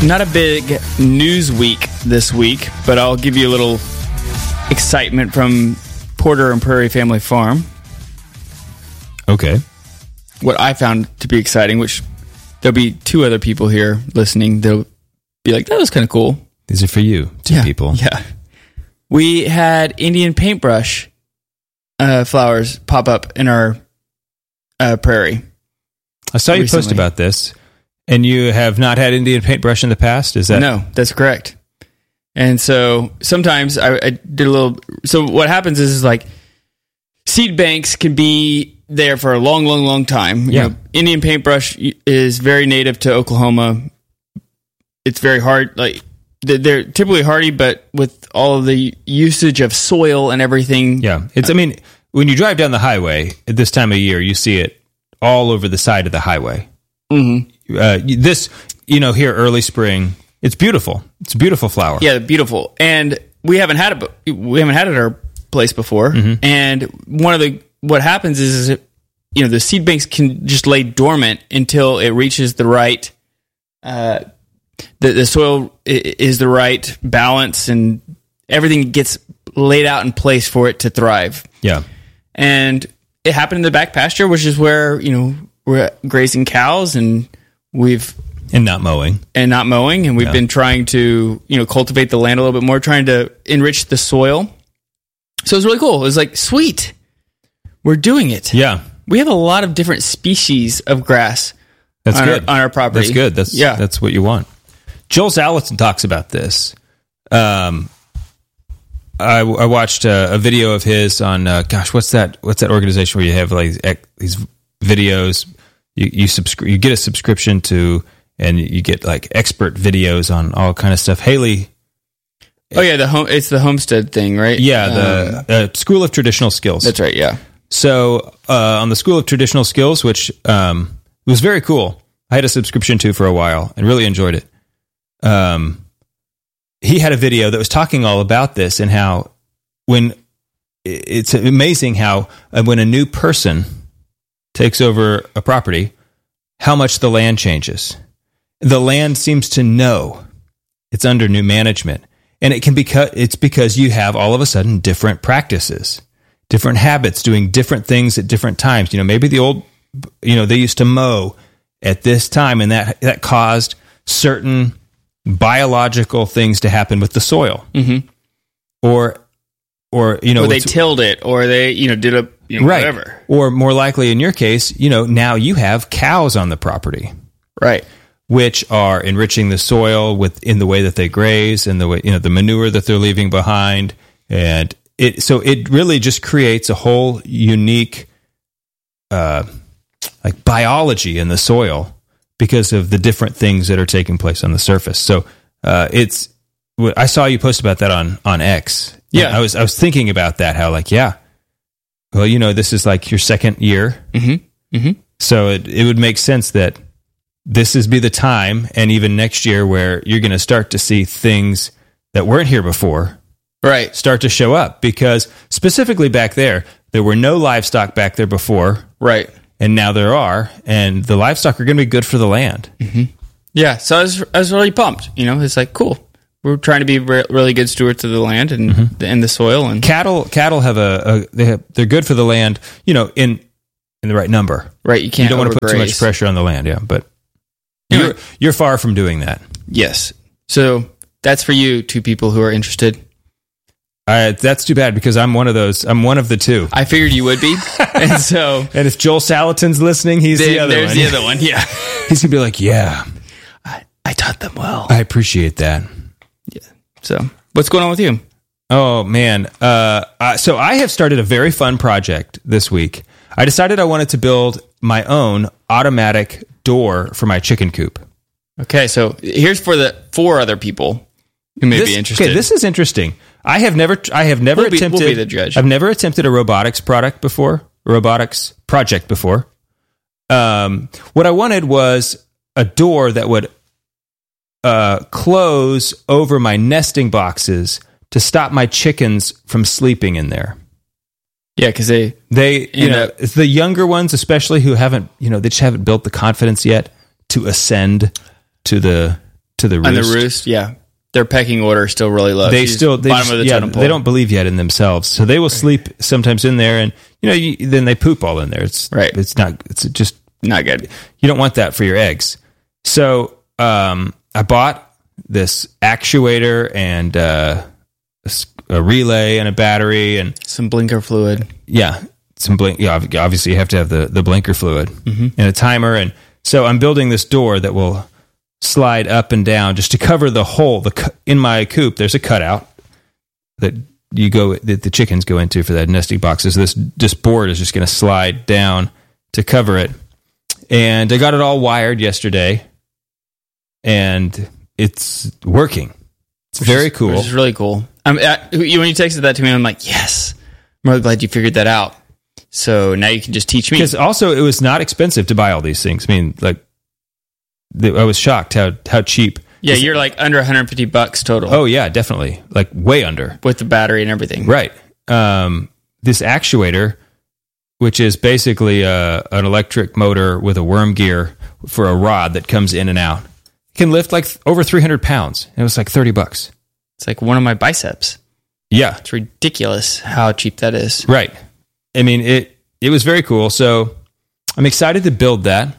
Not a big news week this week, but I'll give you a little excitement from Porter and Prairie Family Farm. Okay. What I found to be exciting, which there'll be two other people here listening, they'll be like, that was kind of cool. These are for you, two people. Yeah. We had Indian paintbrush flowers pop up in our prairie. I saw you post about this, and you have not had Indian paintbrush in the past? Is that No, that's correct. And so sometimes I did a little... So what happens is like seed banks can be there for a long, long, long time. Yeah. You know, Indian paintbrush is very native to Oklahoma. It's very hard. Like they're typically hardy, but with all of the usage of soil and everything... Yeah. It's. I mean, when you drive down the highway at this time of year, you see it all over the side of the highway. Mm-hmm. Here early spring, it's beautiful. It's a beautiful flower. Yeah, beautiful. And we haven't had it at our place before. Mm-hmm. And what happens is the seed banks can just lay dormant until it reaches the right the soil is the right balance and everything gets laid out in place for it to thrive. Yeah. And it happened in the back pasture, which is where, we're grazing cows and not mowing. And we've been trying to, cultivate the land a little bit more, trying to enrich the soil. So it was really cool. It was like, sweet, we're doing it. Yeah. We have a lot of different species of grass on our property. That's good. That's what you want. Joel Salatin talks about this. I watched a video of his on, what's that organization where you have like these videos, you get a subscription to, and you get like expert videos on all kind of stuff. Haley. Oh yeah, it's the Homestead thing, right? Yeah, the School of Traditional Skills. That's right. Yeah. So on the School of Traditional Skills, which was very cool, I had a subscription to for a while and really enjoyed it. He had a video that was talking all about this and how it's amazing how when a new person takes over a property, how much the land changes. The land seems to know it's under new management. And it's because you have all of a sudden different practices, different habits, doing different things at different times. Maybe they used to mow at this time, and that caused certain biological things to happen with the soil. Mm-hmm. Or they tilled it, or they, did a, right. whatever. Or more likely in your case, now you have cows on the property. Right. Which are enriching the soil in the way that they graze and the way, the manure that they're leaving behind. And it really just creates a whole unique, like biology in the soil because of the different things that are taking place on the surface. So, I saw you post about that on X. Yeah. I was thinking about that, how like, yeah, well, this is like your second year. Mm-hmm. Mm-hmm. So it would make sense that this is be the time, and even next year, where you're going to start to see things that weren't here before, right, start to show up. Because specifically back there were no livestock back there before, right, and now there are, and the livestock are going to be good for the land. Mm-hmm. Yeah, so I was really pumped. It's like cool. We're trying to be really good stewards of the land and mm-hmm. the soil, and cattle have they're good for the land. In the right number. Right, you don't want to put too much pressure on the land. Yeah, but. You're far from doing that. Yes. So that's for you, two people who are interested. That's too bad because I'm one of those. I'm one of the two. I figured you would be. And if Joel Salatin's listening, he's the other one. There's the other one, yeah. He's going to be like, yeah. I taught them well. I appreciate that. Yeah. So what's going on with you? Oh, man. So I have started a very fun project this week. I decided I wanted to build my own automatic door for my chicken coop. Okay, so here's for the 4 other people who may be interested. Okay, this is interesting. I have never attempted. We'll be the judge. I've never attempted a robotics project before. What I wanted was a door that would close over my nesting boxes to stop my chickens from sleeping in there. Yeah, because they it's the younger ones, especially who haven't, they just haven't built the confidence yet to ascend to the to the roost. On the roost, yeah. Their pecking order is still really low. They still bottom of the totem pole. They don't believe yet in themselves, so they will sleep sometimes in there, and then they poop all in there. It's right. It's just not good. You don't want that for your eggs. So I bought this actuator and a relay and a battery and some blinker fluid. Yeah, obviously you have to have the blinker fluid and a timer, and so I'm building this door that will slide up and down just to cover the hole. In my coop, there's a cutout that the chickens go into for that nesting boxes. This board is just going to slide down to cover it, and I got it all wired yesterday, and it's working. It's very cool. Which is really cool. When you texted that to me, I'm like, yes, I'm really glad you figured that out. So now you can just teach me. Because also it was not expensive to buy all these things. I mean, like, I was shocked how cheap. Yeah, you're like under $150 total. Oh yeah, definitely. Like way under. With the battery and everything. Right. This actuator, which is basically an electric motor with a worm gear for a rod that comes in and out, can lift like over 300 pounds. It was like $30. It's like one of my biceps. Yeah. It's ridiculous how cheap that is. Right. I mean, it was very cool. So I'm excited to build that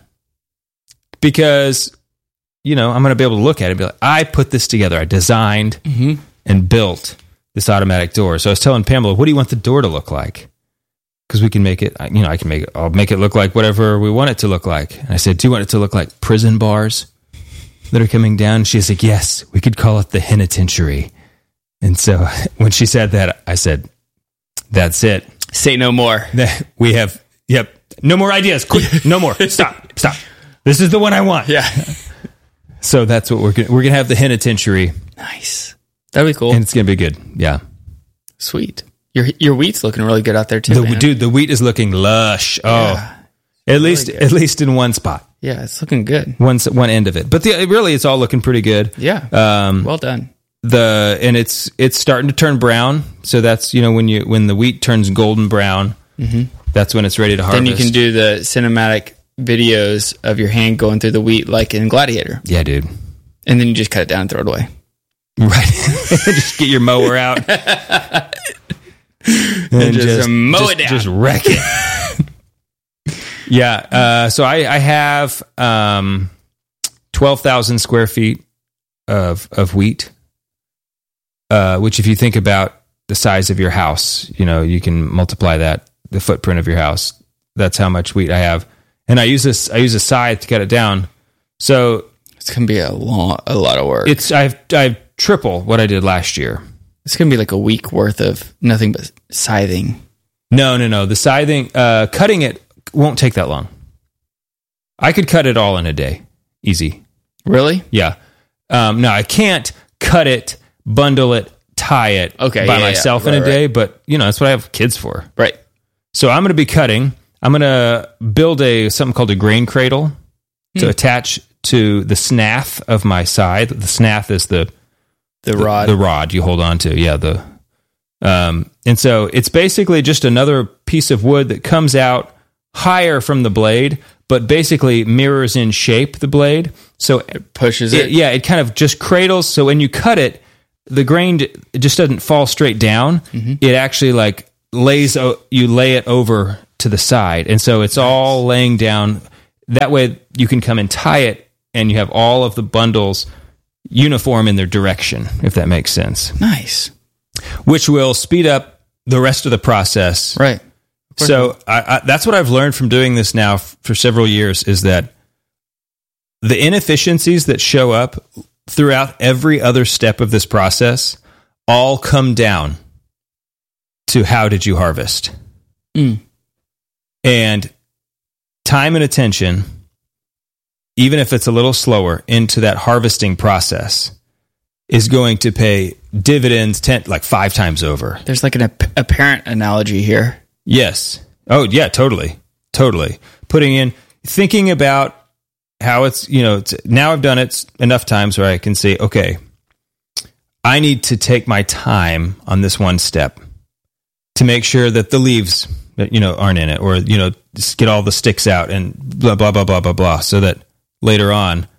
because, I'm going to be able to look at it and be like, I put this together. I designed and built this automatic door. So I was telling Pamela, what do you want the door to look like? Because we can make it, I'll make it look like whatever we want it to look like. And I said, do you want it to look like prison bars that are coming down? And she's like, yes, we could call it the penitentiary. And so when she said that, I said, that's it. Say no more. We have, no more ideas. Quick, no more. Stop. This is the one I want. Yeah. So that's what we're gonna have, the penitentiary. Nice. That'd be cool. And it's gonna be good. Yeah. Sweet. Your wheat's looking really good out there too. Dude, the wheat is looking lush. Yeah. At least in one spot. Yeah, it's looking good. One end of it, but really, it's all looking pretty good. Yeah. Well done. And it's starting to turn brown. So that's when the wheat turns golden brown, that's when it's ready to harvest. Then you can do the cinematic videos of your hand going through the wheat like in Gladiator. Yeah, dude. And then you just cut it down and throw it away. Right. Just get your mower out and just mow it down. Just wreck it. Yeah. So I have 12,000 square feet of wheat. Which if you think about the size of your house, you can multiply that, the footprint of your house. That's how much wheat I have. And I use a scythe to cut it down. So it's going to be a lot of work. I've triple what I did last year. It's going to be like a week worth of nothing but scything. No. The scything, cutting it won't take that long. I could cut it all in a day. Easy. Really? Yeah. No, I can't cut it, bundle it, tie it by myself in a day, but that's what I have kids for. Right. So I'm going to be cutting. I'm going to build something called a grain cradle to attach to the snath of my scythe. The snath is the rod. The rod you hold on to. Yeah. And so it's basically just another piece of wood that comes out higher from the blade, but basically mirrors in shape the blade. So it pushes it. Yeah, it kind of just cradles. So when you cut it, the grain just doesn't fall straight down. It actually you lay it over to the side. And so it's all laying down. That way you can come and tie it and you have all of the bundles uniform in their direction, if that makes sense. Nice. Which will speed up the rest of the process. Right. So that's what I've learned from doing this now for several years, is that the inefficiencies that show up throughout every other step of this process all come down to how did you harvest? And time and attention, even if it's a little slower, into that harvesting process is going to pay dividends 5 times over. There's like a parent analogy here. Yes. Oh, yeah, totally. Thinking about how it's, now I've done it enough times where I can say, okay, I need to take my time on this one step to make sure that the leaves, aren't in it, or, just get all the sticks out and blah, blah, blah, blah, blah, blah, so that later on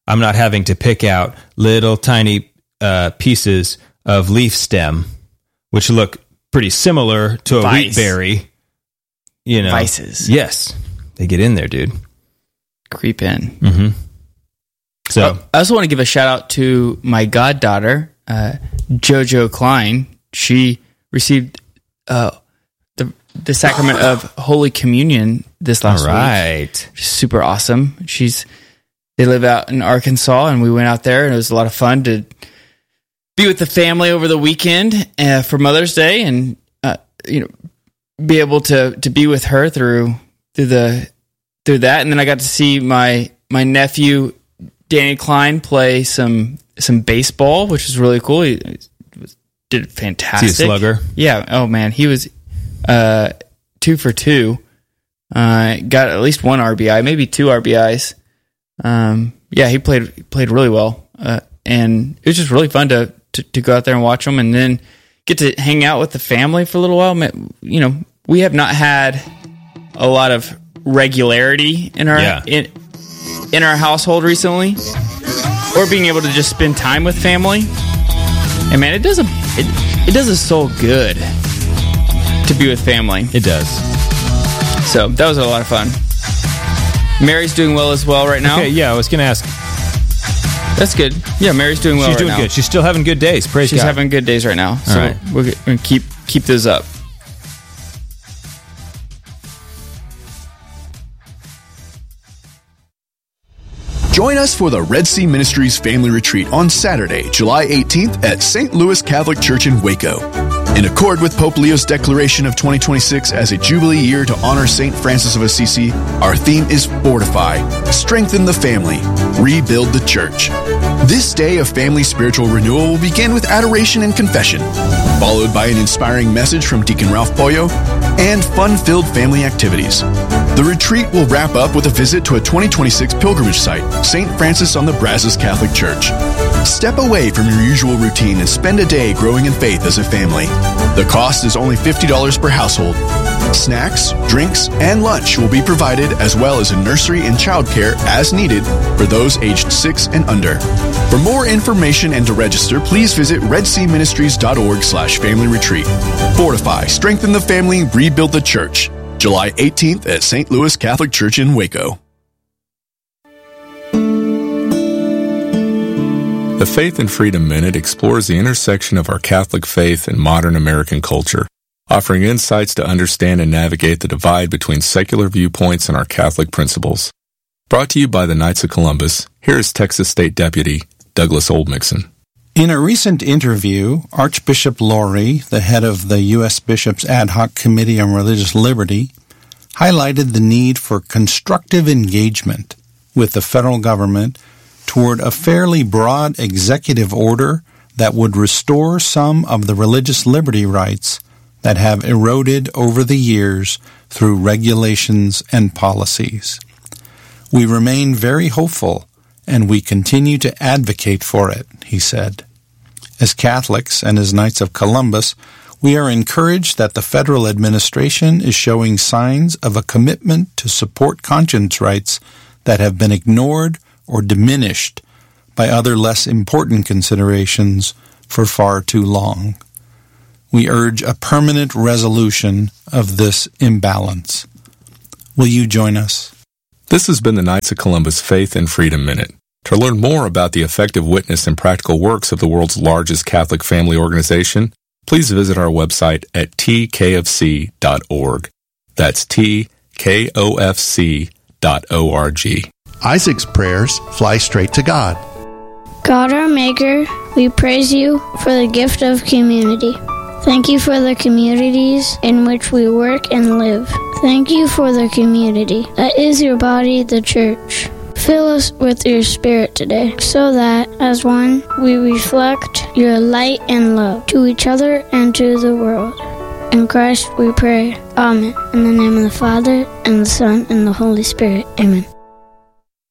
I'm not having to pick out little tiny pieces of leaf stem, which look pretty similar to a wheat berry. You know, vices. Yes, they get in there, dude. Creep in. Mm-hmm. So I also want to give a shout out to my goddaughter, JoJo Klein. She received the sacrament of Holy Communion this last week. Right. Super awesome. They live out in Arkansas, and we went out there, and it was a lot of fun to be with the family over the weekend for Mother's Day, and be able to be with her through that. And then I got to see my nephew Danny Klein play some baseball, which was really cool. He did fantastic. Is he a slugger? Yeah. Oh man, he was 2 for 2. Got at least 1 RBI, maybe 2 RBIs. Yeah, he played really well, and it was just really fun to go out there and watch him, and then get to hang out with the family for a little while. You know, we have not had a lot of regularity in our in our household recently, or being able to just spend time with family. And man, it does a soul good to be with family. It does. So that was a lot of fun. Mary's doing well as well right now. Okay, yeah, I was going to ask. That's good. Yeah, Mary's doing well. She's doing good. She's still having good days. Praise God. She's having good days right now. So right. We're going to keep those up. Join us for the Red Sea Ministries Family Retreat on Saturday, July 18th at St. Louis Catholic Church in Waco. In accord with Pope Leo's declaration of 2026 as a Jubilee year to honor St. Francis of Assisi, our theme is Fortify, Strengthen the Family, Rebuild the Church. This day of family spiritual renewal will begin with adoration and confession, followed by an inspiring message from Deacon Ralph Pollo, and fun-filled family activities. The retreat will wrap up with a visit to a 2026 pilgrimage site, St. Francis on the Brazos Catholic Church. Step away from your usual routine and spend a day growing in faith as a family. The cost is only $50 per household. Snacks, drinks, and lunch will be provided, as well as a nursery and childcare as needed for those aged 6 and under. For more information and to register, please visit redseaministries.org/family retreat. Fortify, strengthen the family, rebuild the church. July 18th at St. Louis Catholic Church in Waco. The Faith and Freedom Minute explores the intersection of our Catholic faith and modern American culture, offering insights to understand and navigate the divide between secular viewpoints and our Catholic principles. Brought to you by the Knights of Columbus, here is Texas State Deputy Douglas Oldmixon. In a recent interview, Archbishop Lori, the head of the U.S. Bishops' Ad Hoc Committee on Religious Liberty, highlighted the need for constructive engagement with the federal government toward a fairly broad executive order that would restore some of the religious liberty rights that have eroded over the years through regulations and policies. We remain very hopeful, and we continue to advocate for it, he said. As Catholics and as Knights of Columbus, we are encouraged that the federal administration is showing signs of a commitment to support conscience rights that have been ignored or diminished by other less important considerations for far too long. We urge a permanent resolution of this imbalance. Will you join us? This has been the Knights of Columbus Faith and Freedom Minute. To learn more about the effective witness and practical works of the world's largest Catholic family organization, please visit our website at tkofc.org. That's tkofc.org. Isaac's prayers fly straight to God. God our Maker, we praise you for the gift of community. Thank you for the communities in which we work and live. Thank you for the community that is your body, the church. Fill us with your Spirit today, so that, as one, we reflect your light and love to each other and to the world. In Christ we pray. Amen. In the name of the Father, and the Son, and the Holy Spirit. Amen.